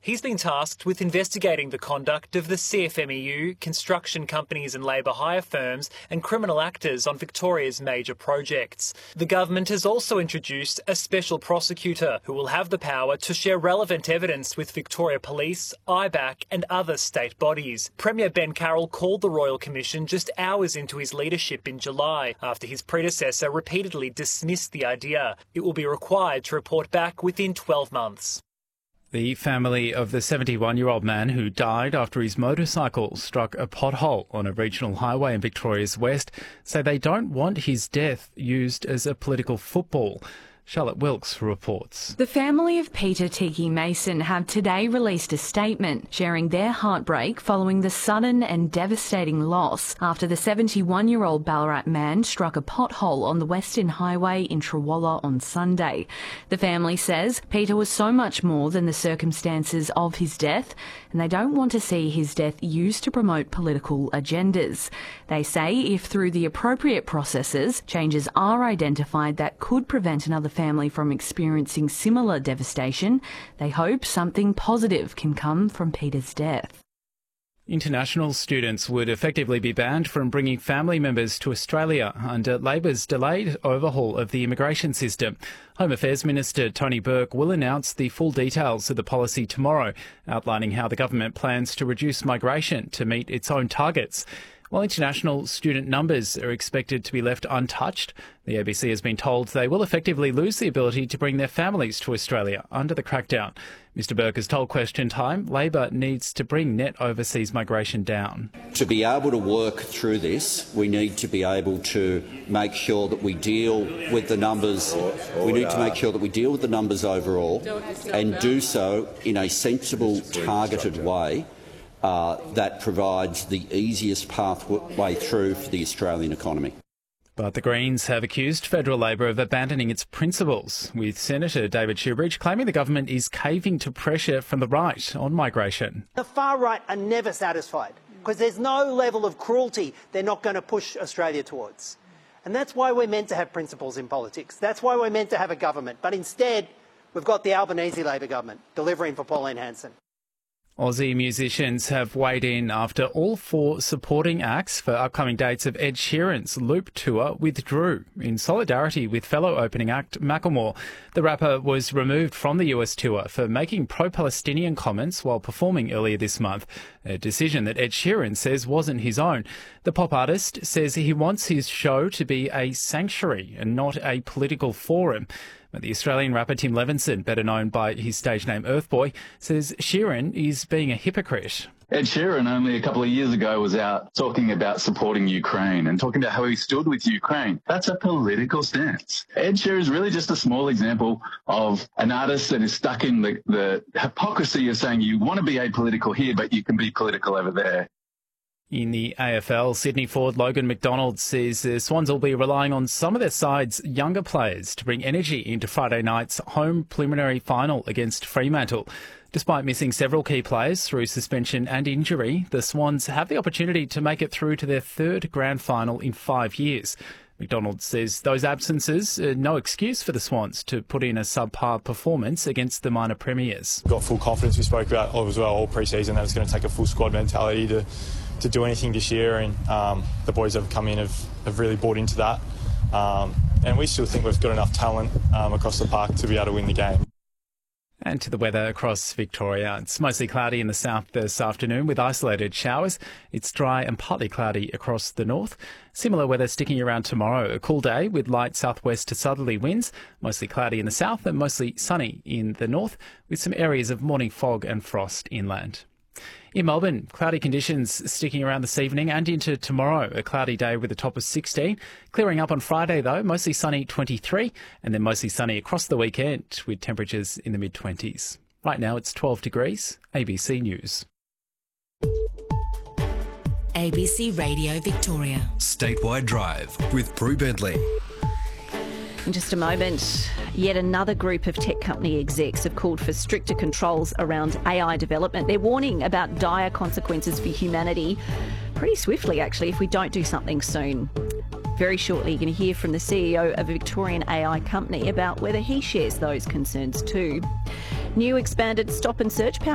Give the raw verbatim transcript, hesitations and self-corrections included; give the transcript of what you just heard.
He's been tasked with investigating the conduct of the C F M E U, construction companies and labour hire firms and criminal actors on Victoria's major projects. The government has also introduced a special prosecutor who will have the power to share relevant evidence with Victoria Police, I B A C and other state bodies. Premier Ben Carroll called the Royal Commission just hours into his leadership in July, after his predecessor repeatedly dismissed the idea. It will be required to report back within twelve months. The family of the seventy-one-year-old man who died after his motorcycle struck a pothole on a regional highway in Victoria's west say they don't want his death used as a political football. Charlotte Wilkes reports. The family of Peter Tiki Mason have today released a statement sharing their heartbreak following the sudden and devastating loss after the seventy-one-year-old Ballarat man struck a pothole on the Western Highway in Trawalla on Sunday. The family says Peter was so much more than the circumstances of his death, and they don't want to see his death used to promote political agendas. They say if through the appropriate processes, changes are identified that could prevent another family from experiencing similar devastation, they hope something positive can come from Peter's death. International students would effectively be banned from bringing family members to Australia under Labor's delayed overhaul of the immigration system. Home Affairs Minister Tony Burke will announce the full details of the policy tomorrow, outlining how the government plans to reduce migration to meet its own targets. While international student numbers are expected to be left untouched, the A B C has been told they will effectively lose the ability to bring their families to Australia under the crackdown. Mister Burke has told Question Time Labor needs to bring net overseas migration down. To be able to work through this, we need to be able to make sure that we deal with the numbers. We need to make sure that we deal with the numbers overall and do so in a sensible, targeted way. Uh, that provides the easiest pathway through for the Australian economy. But the Greens have accused federal Labor of abandoning its principles, with Senator David Shoebridge claiming the government is caving to pressure from the right on migration. The far right are never satisfied because there's no level of cruelty they're not going to push Australia towards. And that's why we're meant to have principles in politics. That's why we're meant to have a government. But instead, we've got the Albanese Labor government delivering for Pauline Hanson. Aussie musicians have weighed in after all four supporting acts for upcoming dates of Ed Sheeran's Loop tour withdrew in solidarity with fellow opening act Macklemore. The rapper was removed from the U S tour for making pro-Palestinian comments while performing earlier this month, a decision that Ed Sheeran says wasn't his own. The pop artist says he wants his show to be a sanctuary and not a political forum. But the Australian rapper Tim Levinson, better known by his stage name Earthboy, says Sheeran is being a hypocrite. Ed Sheeran only a couple of years ago was out talking about supporting Ukraine and talking about how he stood with Ukraine. That's a political stance. Ed Sheeran is really just a small example of an artist that is stuck in the, the hypocrisy of saying you want to be apolitical here, but you can be political over there. In the A F L, Sydney forward Logan McDonald says the Swans will be relying on some of their side's younger players to bring energy into Friday night's home preliminary final against Fremantle. Despite missing several key players through suspension and injury, the Swans have the opportunity to make it through to their third grand final in five years. McDonald says those absences are no excuse for the Swans to put in a subpar performance against the minor premiers. Got full confidence. We spoke about as well all pre-season that it's going to take a full squad mentality to to do anything this year, and um, the boys that have come in have, have really bought into that. Um, and we still think we've got enough talent um, across the park to be able to win the game. And to the weather across Victoria. It's mostly cloudy in the south this afternoon with isolated showers. It's dry and partly cloudy across the north. Similar weather sticking around tomorrow. A cool day with light southwest to southerly winds. Mostly cloudy in the south and mostly sunny in the north, with some areas of morning fog and frost inland. In Melbourne, cloudy conditions sticking around this evening and into tomorrow. A cloudy day with a top of sixteen. Clearing up on Friday, though, mostly sunny twenty-three, and then mostly sunny across the weekend with temperatures in the mid-twenties. Right now it's twelve degrees. A B C News. A B C Radio Victoria. Statewide Drive with Prue Bentley. In just a moment, yet another group of tech company execs have called for stricter controls around A I development. They're warning about dire consequences for humanity pretty swiftly, actually, if we don't do something soon. Very shortly, you're going to hear from the C E O of a Victorian A I company about whether he shares those concerns too. New expanded stop and search power